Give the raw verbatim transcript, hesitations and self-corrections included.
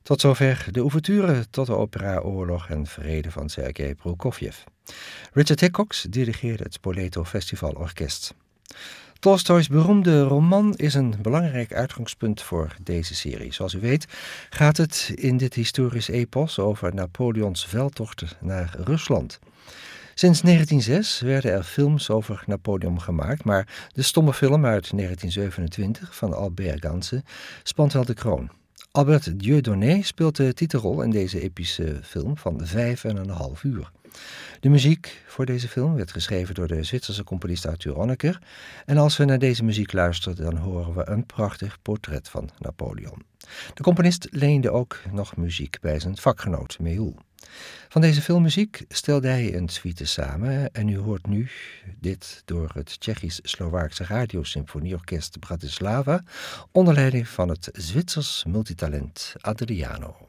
Tot zover de ouverture tot de opera Oorlog en Vrede van Sergei Prokofjev. Richard Hickox dirigeerde het Spoleto Festival Orkest. Tolstoys beroemde roman is een belangrijk uitgangspunt voor deze serie. Zoals u weet gaat het in dit historisch epos over Napoleons veldtochten naar Rusland. Sinds negentien zes werden er films over Napoleon gemaakt, maar de stomme film uit negentien zevenentwintig van Albert Ganse spant wel de kroon. Albert Dieudonné speelt de titelrol in deze epische film van vijf en een half uur. De muziek voor deze film werd geschreven door de Zwitserse componist Arthur Honegger. En als we naar deze muziek luisteren, dan horen we een prachtig portret van Napoleon. De componist leende ook nog muziek bij zijn vakgenoot Méhul. Van deze filmmuziek stelde hij een suite samen en u hoort nu dit door het Tsjechisch-Slowaakse Radiosymfonieorkest Bratislava onder leiding van het Zwitsers multitalent Adriano.